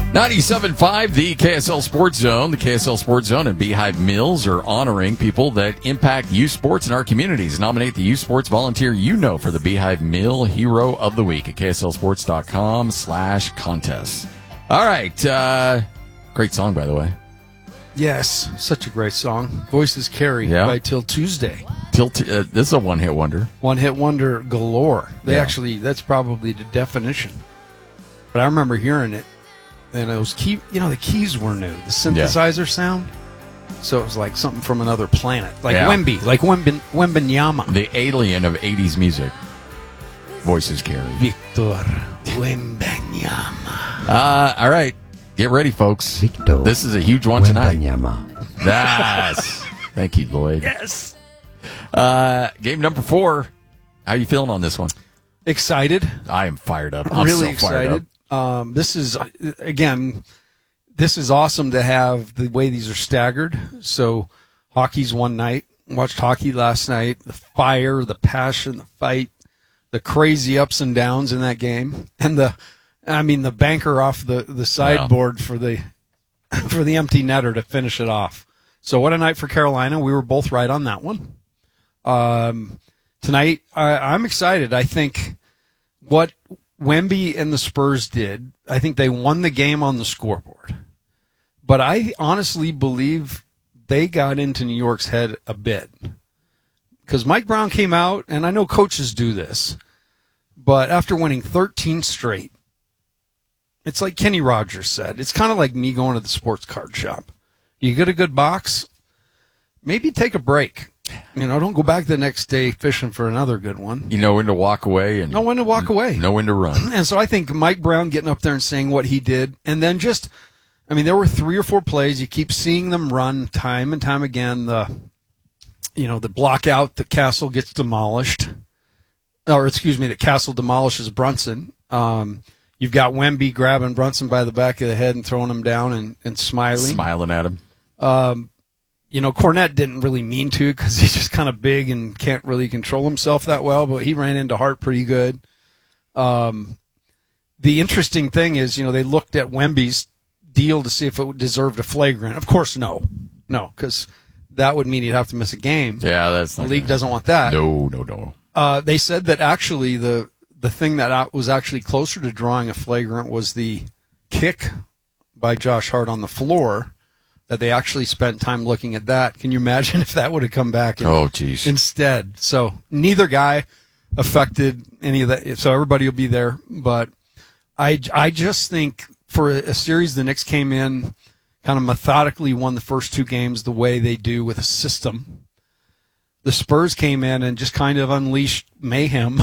97.5, the KSL Sports Zone. The KSL Sports Zone and Beehive Mills are honoring people that impact youth sports in our communities. Nominate the youth sports volunteer you know for the Beehive Mill Hero of the Week at KSLSports.com/contest. All right. Great song, by the way. Yes, such a great song. Voices Carry by Till Tuesday. This is a one-hit wonder. One-hit wonder galore. That's probably the definition. But I remember hearing it. And it was the keys were new. The synthesizer sound. So it was like something from another planet. Like Wemby, like Wembanyama. The alien of 80s music. Voices Carry. Victor Wembanyama. All right. Get ready, folks. Victor this is a huge one tonight. Wembanyama. Yes. Thank you, Lloyd. Yes. Game number 4. How you feeling on this one? Excited. I am fired up. I'm really so excited. Fired up. This is awesome to have the way these are staggered. So hockey's one night. Watched hockey last night. The fire, the passion, the fight, the crazy ups and downs in that game. And the banker off the sideboard for the empty netter to finish it off. So what a night for Carolina. We were both right on that one. Tonight, I'm excited. I think what Wemby and the Spurs did, I think they won the game on the scoreboard. But I honestly believe they got into New York's head a bit. Because Mike Brown came out, and I know coaches do this, but after winning 13 straight, it's like Kenny Rogers said. It's kind of like me going to the sports card shop. You get a good box, maybe take a break. Don't go back the next day fishing for another good one. You know when to walk away. And know when to walk away. Know when to run. And so I think Mike Brown getting up there and saying what he did, and then there were 3 or 4 plays. You keep seeing them run time and time again. The block out, the Castle gets demolished. The Castle demolishes Brunson. You've got Wemby grabbing Brunson by the back of the head and throwing him down and smiling. Smiling at him. Cornette didn't really mean to because he's just kind of big and can't really control himself that well, but he ran into Hart pretty good. The interesting thing is, they looked at Wemby's deal to see if it deserved a flagrant. Of course, no, because that would mean he'd have to miss a game. Yeah, that's the league doesn't want that. No. They said that actually the thing that was actually closer to drawing a flagrant was the kick by Josh Hart on the floor. That they actually spent time looking at that. Can you imagine if that would have come back instead? So neither guy affected any of that. So everybody will be there. But I just think for a series, the Knicks came in, kind of methodically won the first 2 games the way they do with a system. The Spurs came in and just kind of unleashed mayhem,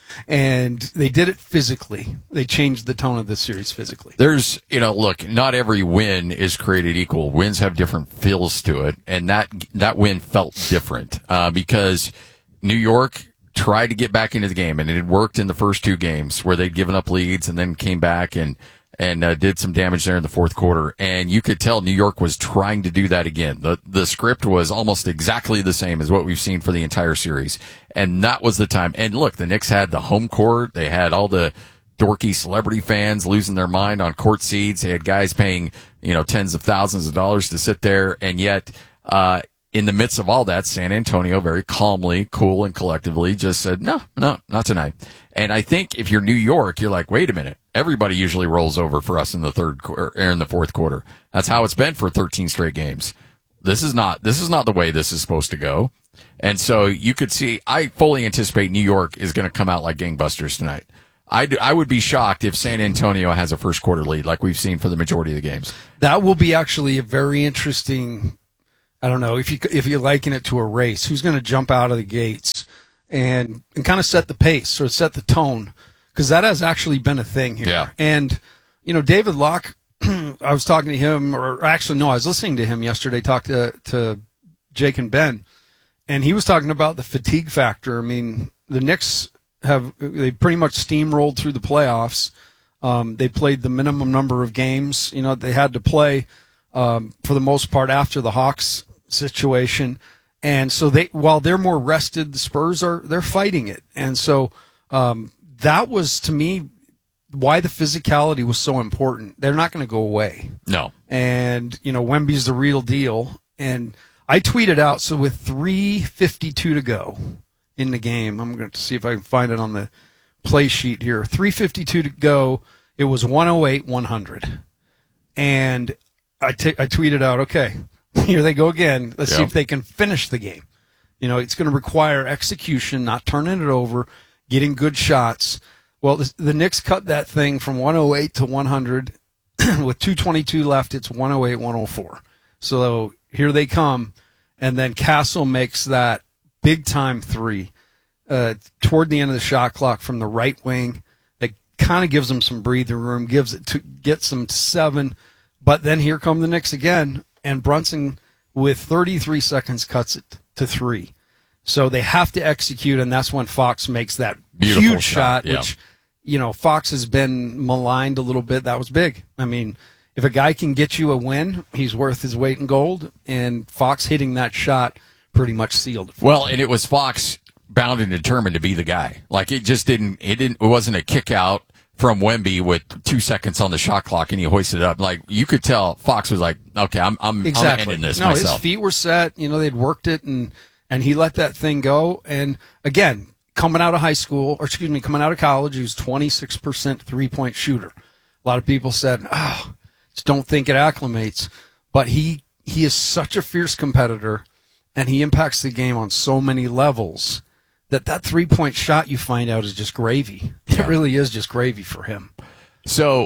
and they did it physically. They changed the tone of the series physically. There's, look, not every win is created equal. Wins have different feels to it, and that win felt different because New York tried to get back into the game, and it had worked in the first 2 games where they'd given up leads and then came back and did some damage there in the fourth quarter. And you could tell New York was trying to do that again. The script was almost exactly the same as what we've seen for the entire series. And that was the time. And look, the Knicks had the home court. They had all the dorky celebrity fans losing their mind on court seats. They had guys paying, tens of thousands of dollars to sit there. And yet, in the midst of all that, San Antonio very calmly, cool and collectively just said, no, not tonight. And I think if you're New York, you're like, wait a minute. Everybody usually rolls over for us in the third quarter or in the fourth quarter. That's how it's been for 13 straight games. This is not the way this is supposed to go. And so you could see, I fully anticipate New York is going to come out like gangbusters tonight. I would be shocked if San Antonio has a first quarter lead like we've seen for the majority of the games. That will be actually a very interesting, I don't know, if you liken it to a race, who's going to jump out of the gates and kind of set the pace or set the tone. Because that has actually been a thing here. Yeah. And, David Locke, I was talking to him, or actually, no, I was listening to him yesterday, talk to Jake and Ben, and he was talking about the fatigue factor. I mean, the Knicks they pretty much steamrolled through the playoffs. They played the minimum number of games, they had to play, for the most part after the Hawks situation. And so while they're more rested, the Spurs they're fighting it. And so, that was, to me, why the physicality was so important. They're not going to go away. No. And, Wemby's the real deal. And I tweeted out, so with 3:52 to go in the game, I'm going to see if I can find it on the play sheet here. 3:52 to go. It was 108-100. And I tweeted out, okay, here they go again. Let's see if they can finish the game. It's going to require execution, not turning it over, getting good shots. Well, the Knicks cut that thing from 108 to 100. With 2:22 left, it's 108-104. So here they come. And then Castle makes that big-time three toward the end of the shot clock from the right wing. That kind of gives them some breathing room, gets them to 7. But then here come the Knicks again, and Brunson, with 33 seconds, cuts it to 3. So they have to execute, and that's when Fox makes that Beautiful huge shot, yeah. which, Fox has been maligned a little bit. That was big. I mean, if a guy can get you a win, he's worth his weight in gold, and Fox hitting that shot pretty much sealed it. Well, and it was Fox bound and determined to be the guy. Like, it wasn't a kick out from Wemby with 2 seconds on the shot clock and he hoisted it up. Like, you could tell Fox was like, okay, I'm ending this myself. His feet were set. They'd worked it, and he let that thing go. And again, coming out of college, he was 26% 3-point shooter. A lot of people said, just don't think it acclimates. But he is such a fierce competitor, and he impacts the game on so many levels that 3-point shot, you find out, is just gravy. It really is just gravy for him. So,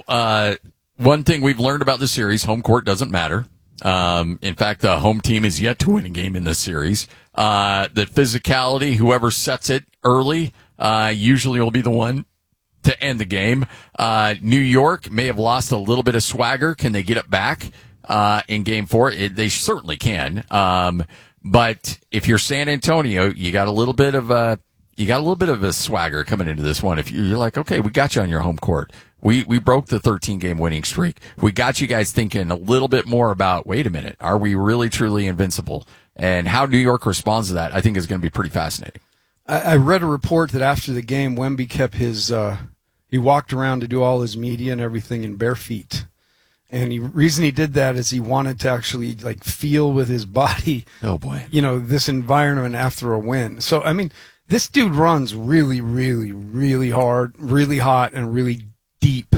one thing we've learned about this series, home court doesn't matter. In fact, the home team is yet to win a game in this series. The physicality, whoever sets it early, usually will be the one to end the game. New York may have lost a little bit of swagger. Can they get it back, in game 4? They certainly can. But if you're San Antonio, you got a little bit of a swagger coming into this one. If you're like, okay, we got you on your home court. We broke the 13-game winning streak. We got you guys thinking a little bit more about, wait a minute, are we really truly invincible? And how New York responds to that, I think, is going to be pretty fascinating. I read a report that after the game, Wemby kept he walked around to do all his media and everything in bare feet. And the reason he did that is he wanted to actually feel with his body, oh boy, this environment after a win. So, I mean, this dude runs really, really, really hard, really hot, and really deep.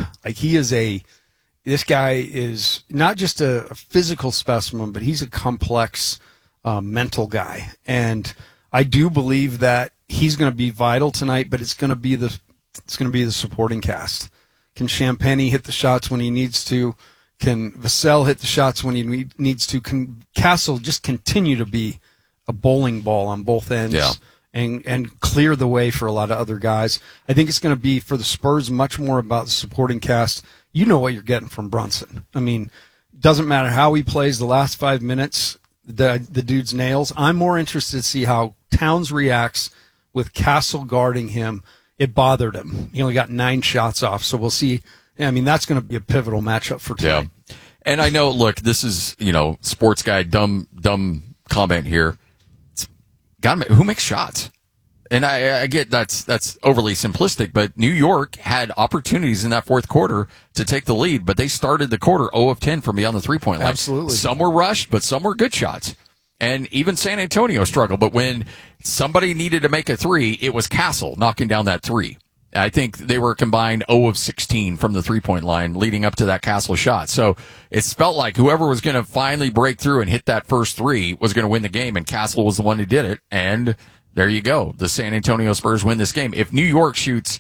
This guy is not just a physical specimen, but he's a complex mental guy. And I do believe that he's going to be vital tonight, but it's going to be the supporting cast. Can Champagnie hit the shots when he needs to? Can Vassell hit the shots when he needs to? Can Castle just continue to be a bowling ball on both ends and clear the way for a lot of other guys? I think it's going to be, for the Spurs, much more about the supporting cast. You know what you're getting from Brunson. I mean, doesn't matter how he plays the last 5 minutes, the dude's nails. I'm more interested to see how Towns reacts with Castle guarding him. It bothered him. He only got 9 shots off, so we'll see. I mean, that's going to be a pivotal matchup for tonight. Yeah. And I know, look, this is, sports guy, dumb comment here. Who makes shots? And I get that's overly simplistic, but New York had opportunities in that fourth quarter to take the lead, but they started the quarter 0 of 10 from beyond the 3-point line. Absolutely. Some were rushed, but some were good shots. And even San Antonio struggled, but when somebody needed to make a 3, it was Castle knocking down that 3. I think they were combined 0 of 16 from the 3-point line leading up to that Castle shot. So it felt like whoever was going to finally break through and hit that first 3 was going to win the game, and Castle was the one who did it. And there you go. The San Antonio Spurs win this game. If New York shoots,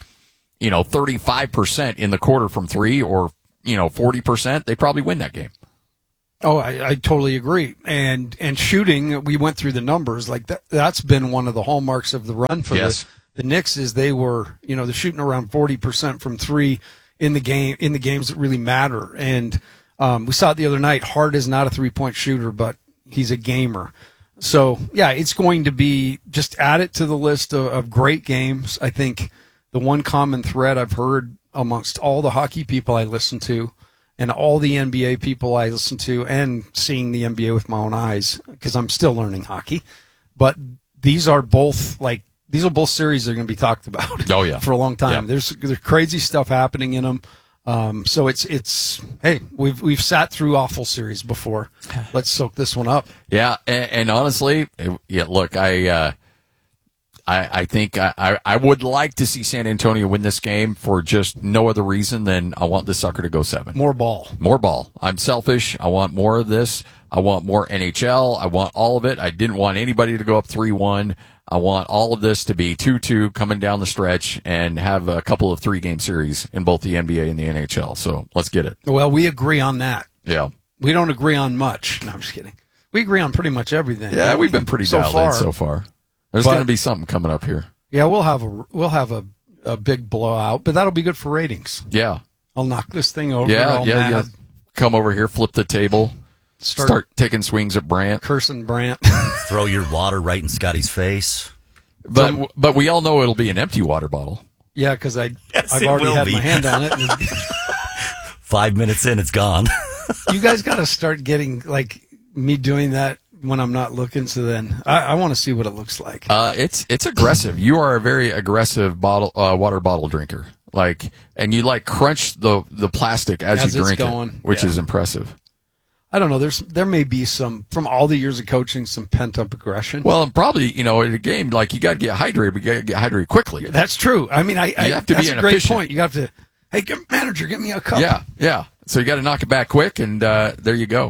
35% in the quarter from 3 or, 40%, they probably win that game. Oh, I totally agree. And shooting, we went through the numbers. That's been one of the hallmarks of the run for the Knicks, is they were, they're shooting around 40% from 3 in the games that really matter. And we saw it the other night. Hart is not a 3-point shooter, but he's a gamer. So, yeah, it's going to be, just add it to the list of great games. I think the one common thread I've heard amongst all the hockey people I listen to and all the NBA people I listen to, and seeing the NBA with my own eyes, because I'm still learning hockey, but these are both these are both series that are going to be talked about. Oh, yeah. For a long time. Yeah. There's crazy stuff happening in them. So it's hey, we've sat through awful series before. Let's soak this one up. Yeah, and honestly, look, I think I would like to see San Antonio win this game for just no other reason than I want this sucker to go 7. More ball. More ball. I'm selfish. I want more of this. I want more NHL. I want all of it. I didn't want anybody to go up 3-1. I want all of this to be 2-2 coming down the stretch and have a couple of 3-game series in both the NBA and the NHL. So let's get it. Well, we agree on that. Yeah. We don't agree on much. No, I'm just kidding. We agree on pretty much everything. Yeah, we've been pretty dialed in so far. There's going to be something coming up here. Yeah, we'll have a big blowout, but that'll be good for ratings. Yeah. I'll knock this thing over. Yeah. Come over here, flip the table, start taking swings at Brant. Cursing Brant. Throw your water right in Scotty's face. But we all know it'll be an empty water bottle. Yeah, because I've already had my hand on it. 5 minutes in, it's gone. You guys got to start getting like me doing that when I'm not looking. So then I want to see what it looks like. It's aggressive. You are a very aggressive water bottle drinker. And you crunch the plastic as you drink it, which is impressive. I don't know. There may be some, from all the years of coaching, some pent up aggression. Well, and probably, in a game, you got to get hydrated, but you got to get hydrated quickly. That's true. I mean, you have to be a great point. You have to, hey, manager, get me a cup. Yeah. So you got to knock it back quick, and there you go.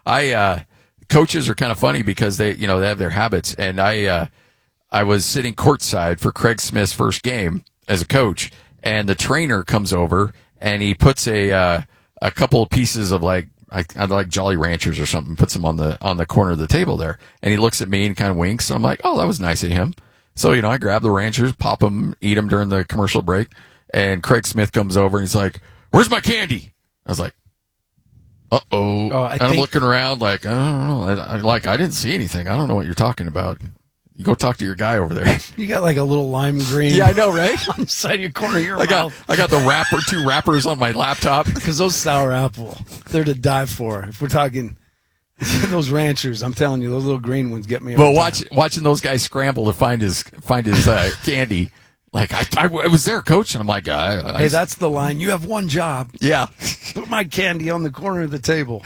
Coaches are kind of funny because they have their habits, and I was sitting courtside for Craig Smith's first game as a coach, and the trainer comes over and he puts a couple of pieces of I like Jolly Ranchers or something, puts them on the corner of the table there, and he looks at me and kind of winks. And I'm like, oh, that was nice of him. So I grab the Ranchers, pop them, eat them during the commercial break, and Craig Smith comes over and he's like, "Where's my candy?" I was like, "Uh-oh." And I'm looking around I don't know. I didn't see anything. I don't know what you're talking about. You go talk to your guy over there. You got a little lime green. Yeah, I know, right? On the side of your corner of your mouth. I got the two wrappers on my laptop. Because those sour apple, they're to die for. If we're talking those Ranchers, I'm telling you, those little green ones get me. Well, watching those guys scramble to find his candy. I was there, coach, and I'm like, hey, that's the line. You have one job. Yeah. Put my candy on the corner of the table.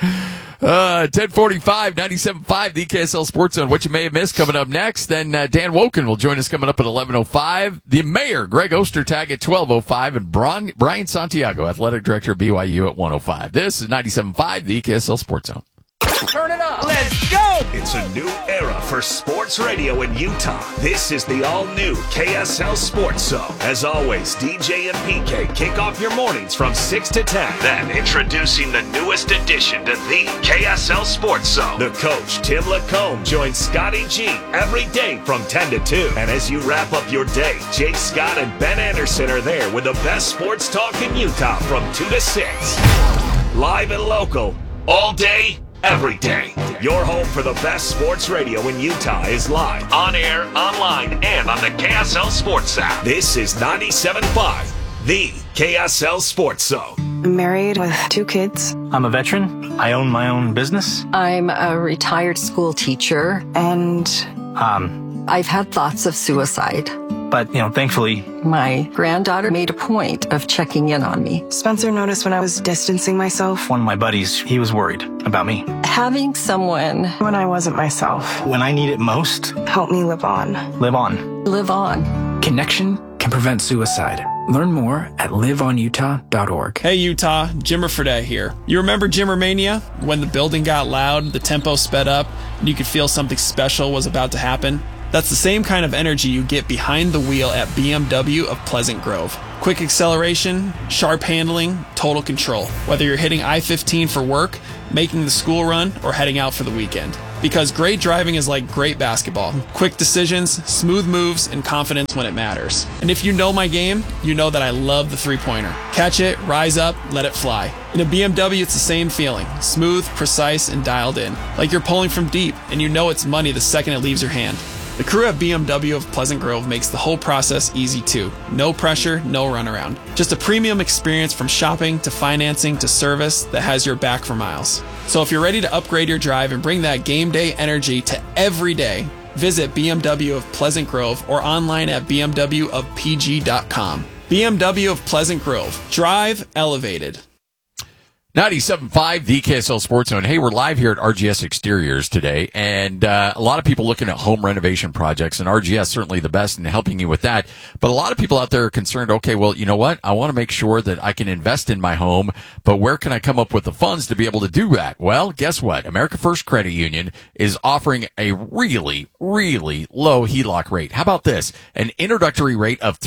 10:45, 97.5, the KSL Sports Zone. What you may have missed coming up next. Then Dan Woken will join us coming up at 11:05. The mayor, Greg Ostertag, at 12:05, and Brian Santiago, athletic director of BYU, at 1:05. This is 97.5, the KSL Sports Zone. Turn it up. Let's go. It's a new era for sports radio in Utah. This is the all-new KSL Sports Zone. As always, DJ and PK kick off your mornings from 6 to 10. Then introducing the newest addition to the KSL Sports Zone. The coach, Tim Lacombe, joins Scotty G every day from 10 to 2. And as you wrap up your day, Jake Scott and Ben Anderson are there with the best sports talk in Utah from 2 to 6. Live and local, all day, every day. Your home for the best sports radio in Utah is live, on air, online, and on the KSL Sports app. This is 97.5, the KSL Sports Zone. I'm married with 2 kids. I'm a veteran. I own my own business. I'm a retired school teacher. And I've had thoughts of suicide. But, thankfully, my granddaughter made a point of checking in on me. Spencer noticed when I was distancing myself. one of my buddies, he was worried about me. Having someone When I wasn't myself. When I need it most, Help me live on. live on. live on. Connection can prevent suicide. Learn more at liveonutah.org. Hey Utah, Jimmer Fredette here. You remember Jimmermania? When the building got loud, the tempo sped up, and you could feel something special was about to happen? That's the same kind of energy you get behind the wheel at BMW of Pleasant Grove. Quick acceleration, sharp handling, total control. Whether you're hitting I-15 for work, making the school run, or heading out for the weekend. Because great driving is like great basketball. Quick decisions, smooth moves, and confidence when it matters. And if you know my game, you know that I love the three-pointer. Catch it, rise up, let it fly. In a BMW, it's the same feeling. Smooth, precise, and dialed in. Like you're pulling from deep, and you know it's money the second it leaves your hand. The crew at BMW of Pleasant Grove makes the whole process easy too. No pressure, no runaround. Just a premium experience from shopping to financing to service that has your back for miles. So if you're ready to upgrade your drive and bring that game day energy to every day, Visit BMW of Pleasant Grove or online at bmwofpg.com. BMW of Pleasant Grove. Drive elevated. 97.5, the KSL Sports Zone. Hey, we're live here at RGS Exteriors today, and a lot of people looking at home renovation projects, and RGS certainly the best in helping you with that. But a lot of people out there are concerned, okay, well, you know what? I want to make sure that I can invest in my home, but where can I come up with the funds to be able to do that? Well, guess what? America First Credit Union is offering a really, really low HELOC rate. How about this? An introductory rate of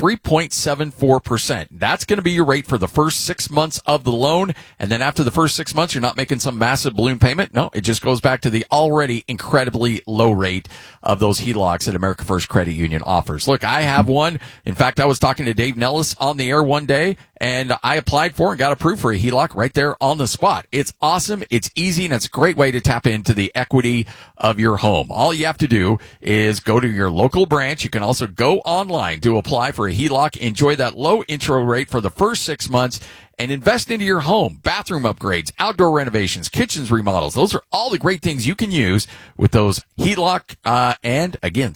3.74%. That's going to be your rate for the first 6 months of the loan, and then after the first 6 months, you're not making some massive balloon payment. No, it just goes back to the already incredibly low rate of those HELOCs that America First Credit Union offers. Look, I have one. In fact, I was talking to Dave Nellis on the air one day, and I applied for and got approved for a HELOC right there on the spot. It's awesome. It's easy, and it's a great way to tap into the equity of your home. All you have to do is go to your local branch. You can also go online to apply for a HELOC. Enjoy that low intro rate for the first 6 months and invest into your home. Bathroom upgrades, outdoor renovations, kitchens remodels. Those are all the great things you can use with those HELOC. And again,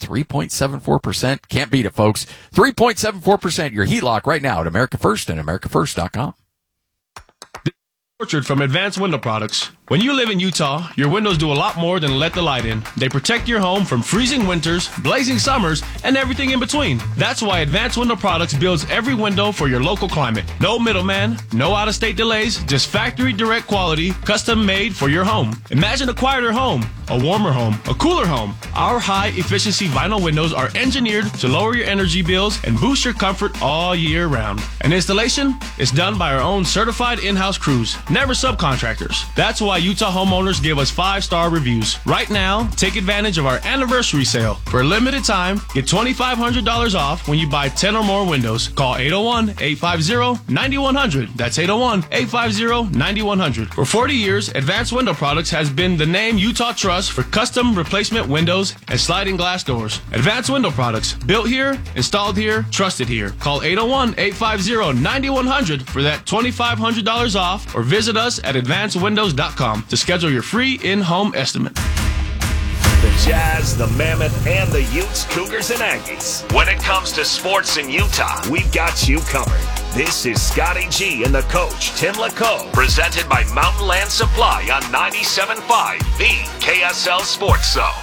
3.74%. Can't beat it, folks. 3.74% your HELOC right now at America First and AmericaFirst.com. Orchard from Advanced Window Products. When you live in Utah, your windows do a lot more than let the light in. They protect your home from freezing winters, blazing summers, and everything in between. That's why Advanced Window Products builds every window for your local climate. No middleman, no out-of-state delays, just factory direct quality, custom made for your home. Imagine a quieter home, a warmer home, a cooler home. Our high-efficiency vinyl windows are engineered to lower your energy bills and boost your comfort all year round. And installation is done by our own certified in-house crews, never subcontractors. That's why Utah homeowners give us 5-star reviews. Right now, take advantage of our anniversary sale. For a limited time, get $2,500 off when you buy 10 or more windows. Call 801-850-9100. That's 801-850-9100. For 40 years, Advanced Window Products has been the name Utah trusts for custom replacement windows and sliding glass doors. Advanced Window Products, built here, installed here, trusted here. Call 801-850-9100 for that $2,500 off, or visit us at advancedwindows.com to schedule your free in-home estimate. The Jazz, the Mammoth, and the Utes, Cougars, and Aggies. When it comes to sports in Utah, we've got you covered. This is Scotty G and the coach, Tim LaCoe, presented by Mountain Land Supply on 97.5, the KSL Sports Zone.